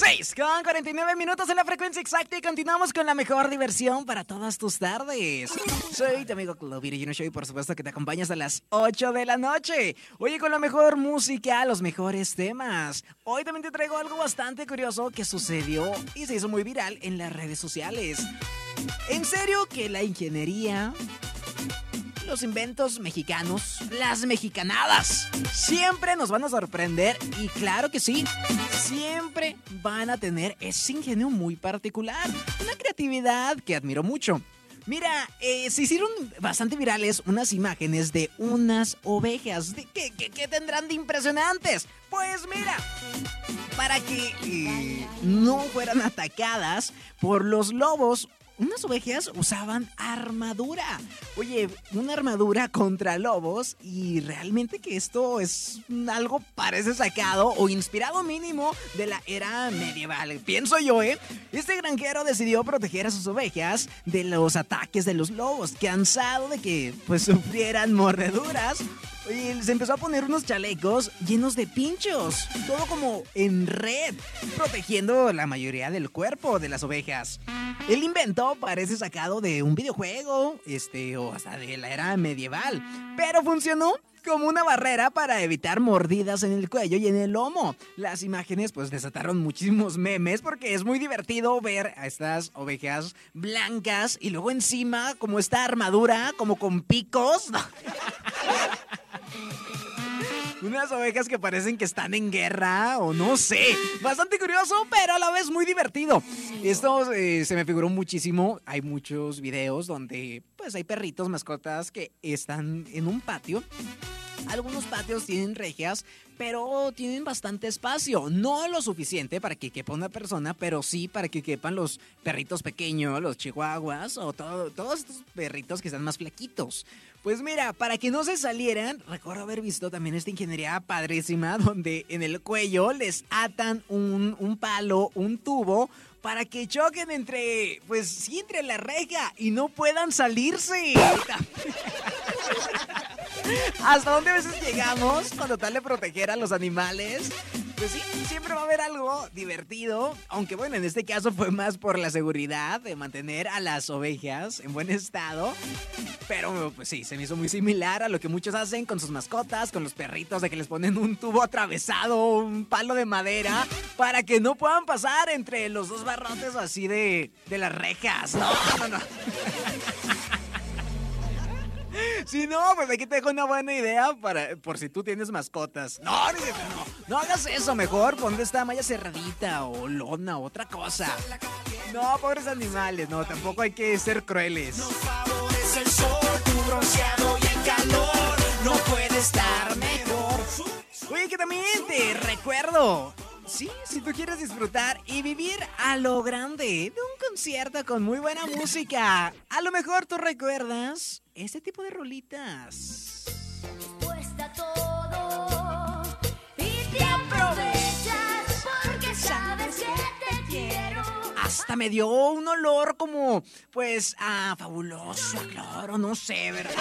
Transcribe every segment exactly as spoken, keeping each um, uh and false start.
seis con cuarenta y nueve minutos en la frecuencia exacta y continuamos con la mejor diversión para todas tus tardes. Soy tu amigo Clovir Show y por supuesto que te acompañas a las ocho de la noche. Oye, con la mejor música, los mejores temas. Hoy también te traigo algo bastante curioso que sucedió y se hizo muy viral en las redes sociales. ¿En serio que la ingeniería, los inventos mexicanos, las mexicanadas, siempre nos van a sorprender? Y claro que sí, siempre van a tener ese ingenio muy particular, una creatividad que admiro mucho. Mira, eh, se hicieron bastante virales unas imágenes de unas ovejas. ¿De qué, qué, qué tendrán de impresionantes? Pues mira, para que eh, no fueran atacadas por los lobos, unas ovejas usaban armadura. Oye, una armadura contra lobos, y realmente que esto es algo parece sacado o inspirado mínimo de la era medieval. Pienso yo, ¿eh? Este granjero decidió proteger a sus ovejas de los ataques de los lobos, cansado de que pues sufrieran mordeduras. Oye, se empezó a poner unos chalecos llenos de pinchos, todo como en red, protegiendo la mayoría del cuerpo de las ovejas. El invento parece sacado de un videojuego, este, o hasta de la era medieval, pero funcionó como una barrera para evitar mordidas en el cuello y en el lomo. Las imágenes pues desataron muchísimos memes porque es muy divertido ver a estas ovejas blancas y luego encima como esta armadura como con picos. Unas ovejas que parecen que están en guerra o no sé. Bastante curioso, pero a la vez muy divertido. Esto eh, se me figuró muchísimo. Hay muchos videos donde pues hay perritos, mascotas que están en un patio. Algunos patios tienen rejas, pero tienen bastante espacio. No lo suficiente para que quepa una persona, pero sí para que quepan los perritos pequeños, los chihuahuas o todo, todos estos perritos que están más flaquitos. Pues mira, para que no se salieran, recuerdo haber visto también esta ingeniería padrísima donde en el cuello les atan un, un palo, un tubo, para que choquen entre, pues sí, entre la reja y no puedan salirse. ¿Hasta dónde a veces llegamos con tal de proteger a los animales? Pues sí, siempre va a haber algo divertido, aunque bueno, en este caso fue más por la seguridad de mantener a las ovejas en buen estado. Pero pues sí, se me hizo muy similar a lo que muchos hacen con sus mascotas, con los perritos, de que les ponen un tubo atravesado, un palo de madera, para que no puedan pasar entre los dos barrotes así de, de las rejas. No, no, no. Si no, pues aquí te dejo una buena idea para, por si tú tienes mascotas. No, no, no, no hagas eso, mejor ponte esta malla cerradita o lona o otra cosa. No, pobres animales, no, tampoco hay que ser crueles. No favorece el sol, tu bronceado y el calor, no puede estar mejor. Oye, que también te recuerdo. Sí, si tú quieres disfrutar y vivir a lo grande de un concierto con muy buena música, a lo mejor tú recuerdas este tipo de rolitas. Cuesta todo y te aprovechas porque sabes que te quiero. Hasta me dio un olor como, pues, ah, fabuloso, claro, no sé, ¿verdad?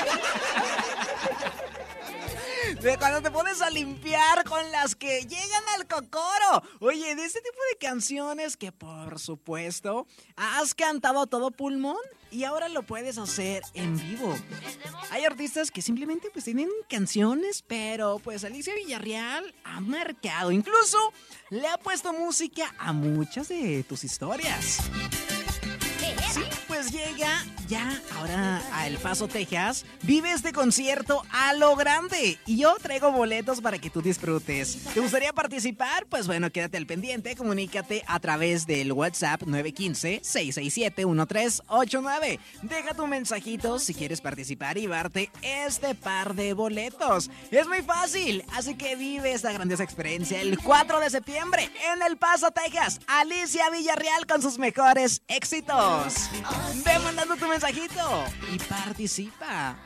De cuando te pones a limpiar con las que llegan al cocoro. Oye, de este tipo de canciones que por supuesto has cantado a todo pulmón y ahora lo puedes hacer en vivo. Hay artistas que simplemente pues tienen canciones, pero pues Alicia Villarreal ha marcado, incluso le ha puesto música a muchas de tus historias. Sí, pues llega ya ahora a El Paso, Texas. Vive este concierto a lo grande y yo traigo boletos para que tú disfrutes. ¿Te gustaría participar? Pues bueno, quédate al pendiente. Comunícate a través del WhatsApp nueve uno cinco, seis seis siete, uno tres ocho nueve. Deja tu mensajito si quieres participar y llevarte este par de boletos. Es muy fácil, así que vive esta grandiosa experiencia el cuatro de septiembre en El Paso, Texas. Alicia Villarreal con sus mejores éxitos. Ve mandando tu mensajito y participa.